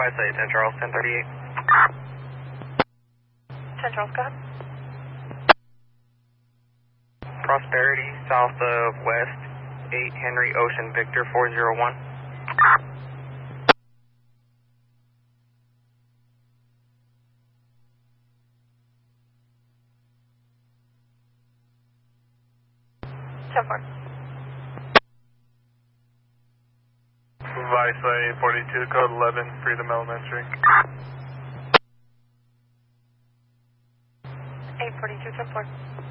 Vice 10 Charles, 1038. 10 Charles, go ahead. Prosperity, south of West, 8 Henry Ocean Victor 401. Vice 842, code 11, Freedom Elementary. 842, 10-4.